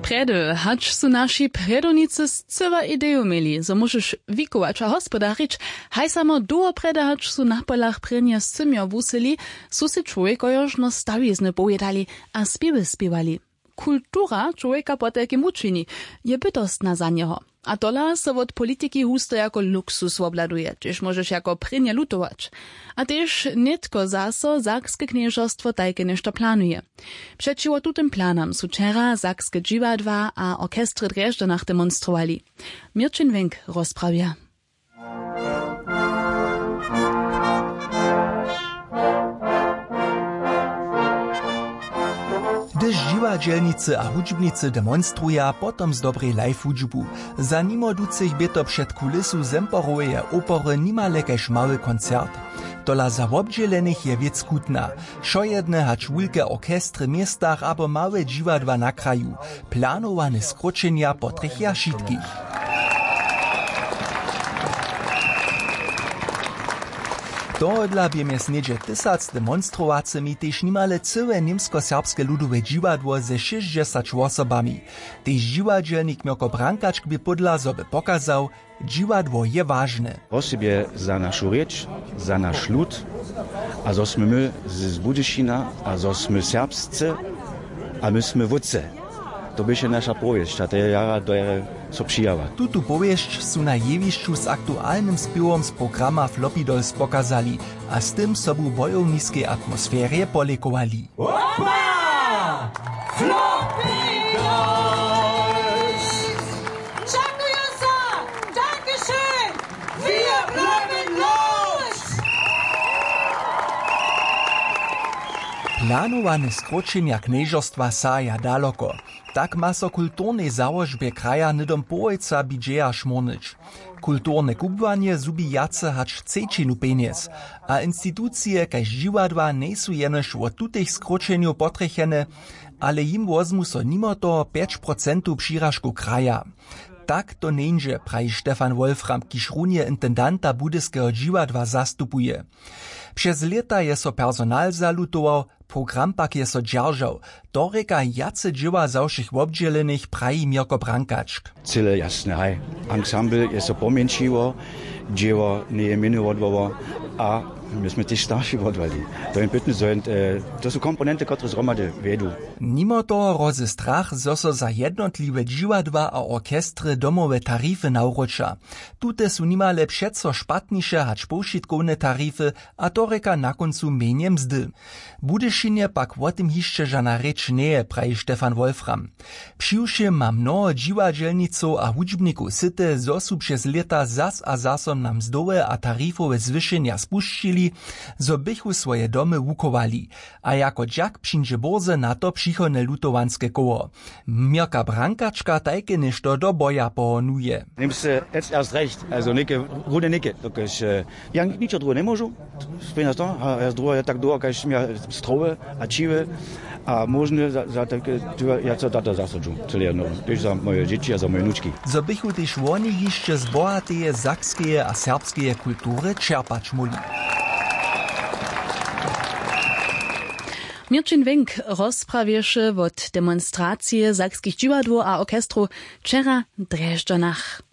Prede, hacz su naši predonicy scywa ideju mieli, so możesz wikować a hospodarić, haj samo duo prede hacz su na polach prenie scymio wuseli, su si człowieko już no stawizny pojedali, a spiewy spiewali. Kultura człowieka potelkim uczyni, je bytostna za niego. A tola so od polityki husto jako luksus obladuje, tyż możesz jako prynie lutować. A tyż nitko zaso Sakskie Knieżostwo tajke nešto planuje. Przeciwo tutym planam su wczera Sakskie dziwadła a orkestry Drjeżdżanach demonstrowali. Mirčin Wenk rozprawia. Gdyż dziwadzielnicy a hudźbnicy demonstruja, potom z dobrej live hudźbu. Za nimodúcich by to před kulisu Zemporoweje opory nimale kaž mały koncert. Tola za wobdzielenych je wiec kutna. Šojedne hač wulke orkestry miestach abo małe dziwadła na kraju. Planowane skročenja potrechja šitkich. Tohodla bjeme sneđe tysac demonstrowacemi tež nimale cyle niemsko-serbske ludowe dziwadło ze 60 osobami. Tež dziwadzielnik Mirko Brankačk by podla, zo by pokazał, dziwadło je ważne. Osobie za našu rieč, za naš lud, a zo sme my z Budyšina, a zo sme serbscy, a my sme wódce. To byše nasza powieść, a te jara dojere so přijava. Tutu powieść su na jewišću z aktualnym spiewom z programa Flopidols pokazali, a z tym sobu bojowniskiej atmosferie polekowali. Opa! Flopidols! Dziękuję za! Dankeschön! Wir bleiben los! Planowane skročenja kniežostwa saja daleko. Tak ma so kulturnej założbie kraja nidom połojca bidżeja šmornyć. Kulturne kubwanie zubi jace hacz cečinu peniez, a instytucje kaž dziwadła nie su jenož od tutych skročenju potrechene, ale jim wozmu so nimo to 5% přiražku kraja. Tak to neńže, praji Stefan Wolfram, kiž runje intendanta budyskiego dziwadła zastupuje. Przez lata je so personal zalutował, program pak je so dżeržał. To reka jace džiwa zawšich wobdzielenych, praji Mirko Brankačk. Cyle jasne, haj. Ensemble je so pomenšiło, dživo nie je minu odvovo, a my sme tiež starší odvali. To je pytne, to sú komponenty, ktoré zromady vedú. Mimo toho roze strach, zo so za jednotliwe dziwadła a orkestry domowe tarify nauroča. Tute su nimale přeco špatniše hač poušitkowne tarify, a to reka na koncu menje mzdy. Budyšinie pak o tym hišće žana reč neje, praji Stefan Wolfram. Přiwšim ma mnoho dziwadzielnicov a hudžbnikov syte, zo su přez leta zas a zasom na mzdowe a tarifowe zwyšenja spuščili, zo bychu swoje domy wukovali. A jako džak přinže borze na to přichodne lutowanske koło. Mirka Brankačka tajke nešto do boja pohonuje. Nimmst jetzt erst recht, also nicke, rude nicke. Ja nič od druge ne môžu. Spínaš to, a ja z druge tak dlho, kaž mi strove a čive, a možno za také, ja co tata zasadžu, celé jedno. Tež za moje dzieci a za moje vnučky. Zo bychu tež oni hišće z bohateje sakskeje a serbskeje kultury čerpać muli. Mirčin Wenk rozprawieše od demonstracije Sakskich dziwadł a orkestru wczera w Drjeżdżanach.